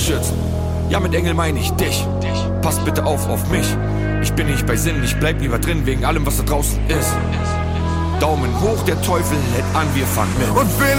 beschützen. Ja, mit Engel meine ich dich. Passt bitte auf mich. Ich bin nicht bei Sinn, ich bleib lieber drin wegen allem, was da draußen ist. Daumen hoch, der Teufel hält an, wir fangen mit. Und wir